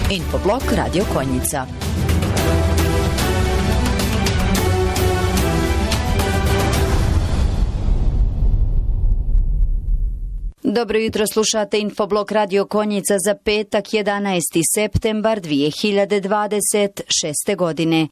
Infoblog Radio Konjica. Dobro jutro, slušate Infoblog Radio Konjica za petak 11. septembar 2026. godine.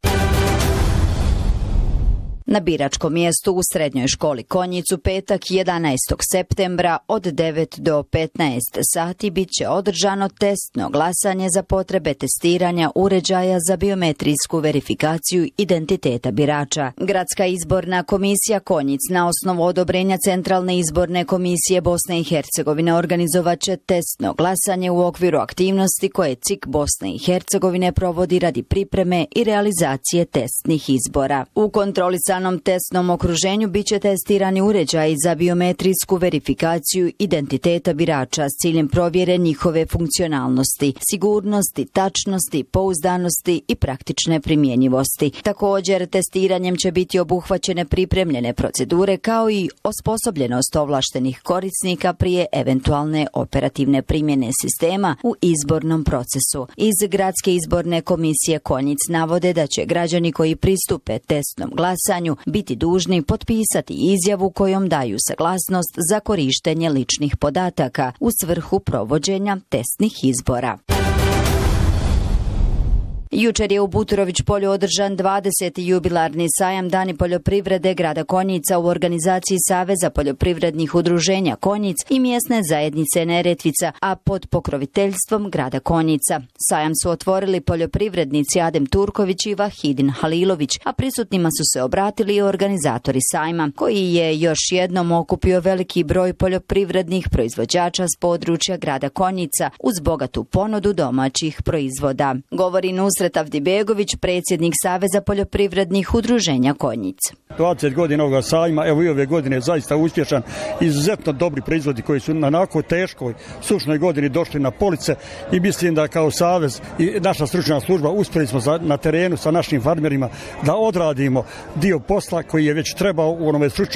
Na biračkom mjestu u Srednjoj školi Konjicu petak 11. septembra od 9 do 15 sati bit će održano testno glasanje za potrebe testiranja uređaja za biometrijsku verifikaciju identiteta birača. Gradska izborna komisija Konjic na osnovu odobrenja Centralne izborne komisije Bosne i Hercegovine organizovat će testno glasanje u okviru aktivnosti koje CIK Bosne i Hercegovine provodi radi pripreme i realizacije testnih izbora. U kontrolisanom testnom okruženju bit će testirani uređaji za biometrijsku verifikaciju identiteta birača s ciljem provjere njihove funkcionalnosti, sigurnosti, tačnosti, pouzdanosti i praktične primjenjivosti. Također, testiranjem će biti obuhvaćene pripremljene procedure kao i osposobljenost ovlaštenih korisnika prije eventualne operativne primjene sistema u izbornom procesu. Iz Gradske izborne komisije Konjic navode da će građani koji pristupe testnom glasanju biti dužni potpisati izjavu kojom daju saglasnost za korištenje ličnih podataka u svrhu provođenja testnih izbora. Jučer je u Buturović polju održan 20. jubilarni sajam Dani poljoprivrede grada Konjica u organizaciji Saveza poljoprivrednih udruženja Konjic i mjesne zajednice Neretvica, a pod pokroviteljstvom grada Konjica. Sajam su otvorili poljoprivrednici Adem Turković i Vahidin Halilović, a prisutnima su se obratili i organizatori sajma, koji je još jednom okupio veliki broj poljoprivrednih proizvođača s područja grada Konjica uz bogatu ponudu domaćih proizvoda. Govori Nusret Avdibegović, predsjednik Saveza poljoprivrednih udruženja Konjic. 20 godina ovoga sajma, evo i ove godine je zaista uspješan, izuzetno dobri proizvodi koji su na onako teškoj sušnoj godini došli na police i mislim da kao Savez i naša stručna služba uspjeli smo na terenu sa našim farmerima da odradimo dio posla koji je već trebao u onome stručnom